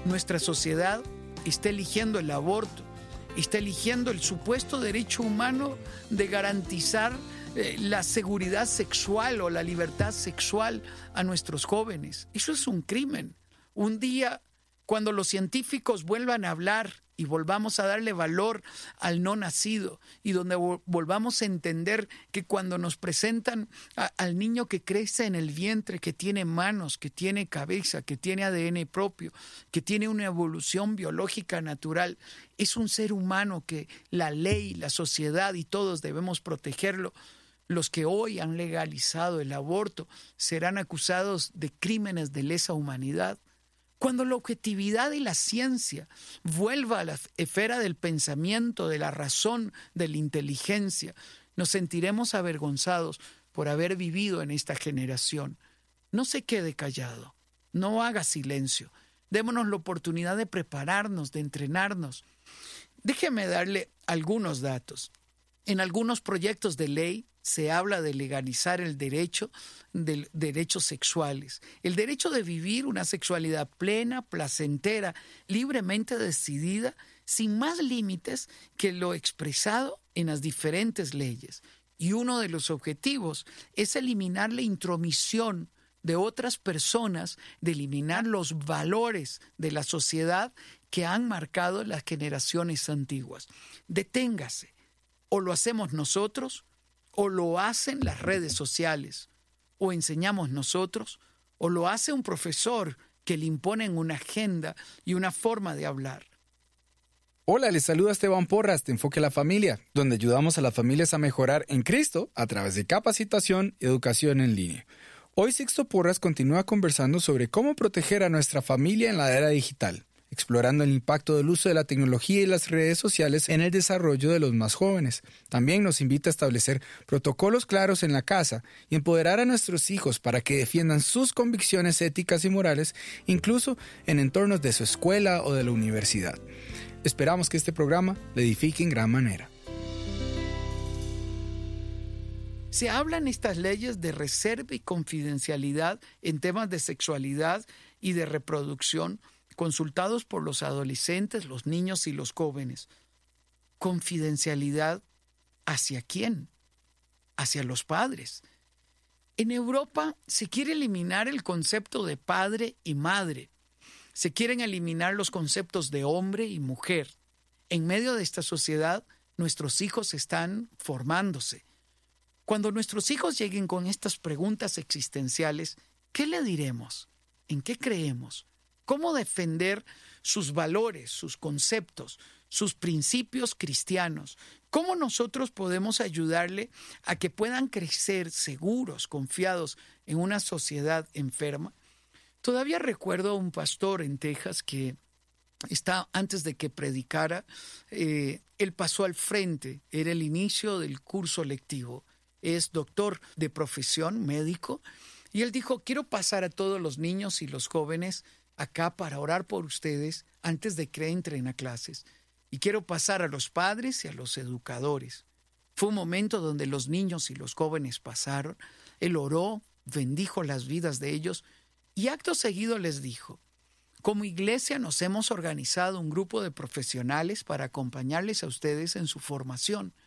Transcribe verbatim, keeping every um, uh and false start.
nuestra sociedad está eligiendo el aborto, está eligiendo el supuesto derecho humano de garantizar eh, la seguridad sexual o la libertad sexual a nuestros jóvenes. Eso es un crimen. Un día, cuando los científicos vuelvan a hablar y volvamos a darle valor al no nacido, y donde volvamos a entender que cuando nos presentan a, al niño que crece en el vientre, que tiene manos, que tiene cabeza, que tiene A D N propio, que tiene una evolución biológica natural, es un ser humano que la ley, la sociedad y todos debemos protegerlo. Los que hoy han legalizado el aborto serán acusados de crímenes de lesa humanidad. Cuando la objetividad y la ciencia vuelva a la esfera del pensamiento, de la razón, de la inteligencia, nos sentiremos avergonzados por haber vivido en esta generación. No se quede callado, no haga silencio. Démonos la oportunidad de prepararnos, de entrenarnos. Déjeme darle algunos datos. En algunos proyectos de ley se habla de legalizar el derecho de derechos sexuales, el derecho de vivir una sexualidad plena, placentera, libremente decidida, sin más límites que lo expresado en las diferentes leyes. Y uno de los objetivos es eliminar la intromisión de otras personas, de eliminar los valores de la sociedad que han marcado las generaciones antiguas. Deténgase. O lo hacemos nosotros, o lo hacen las redes sociales, o enseñamos nosotros, o lo hace un profesor que le imponen una agenda y una forma de hablar. Hola, les saluda Esteban Porras de Enfoque a la Familia, donde ayudamos a las familias a mejorar en Cristo a través de capacitación y educación en línea. Hoy Sixto Porras continúa conversando sobre cómo proteger a nuestra familia en la era digital, explorando el impacto del uso de la tecnología y las redes sociales en el desarrollo de los más jóvenes. También nos invita a establecer protocolos claros en la casa y empoderar a nuestros hijos para que defiendan sus convicciones éticas y morales, incluso en entornos de su escuela o de la universidad. Esperamos que este programa le edifique en gran manera. Se hablan estas leyes de reserva y confidencialidad en temas de sexualidad y de reproducción, consultados por los adolescentes, los niños y los jóvenes. ¿Confidencialidad hacia quién? Hacia los padres. En Europa se quiere eliminar el concepto de padre y madre. Se quieren eliminar los conceptos de hombre y mujer. En medio de esta sociedad, nuestros hijos están formándose. Cuando nuestros hijos lleguen con estas preguntas existenciales, ¿qué le diremos? ¿En qué creemos? ¿Cómo defender sus valores, sus conceptos, sus principios cristianos? ¿Cómo nosotros podemos ayudarle a que puedan crecer seguros, confiados en una sociedad enferma? Todavía recuerdo a un pastor en Texas que está, antes de que predicara, eh, él pasó al frente, era el inicio del curso lectivo. Es doctor de profesión, médico, y él dijo, quiero pasar a todos los niños y los jóvenes acá para orar por ustedes antes de que entren a clases. Y quiero pasar a los padres y a los educadores. Fue un momento donde los niños y los jóvenes pasaron. Él oró, bendijo las vidas de ellos y acto seguido les dijo, como iglesia nos hemos organizado un grupo de profesionales para acompañarles a ustedes en su formación.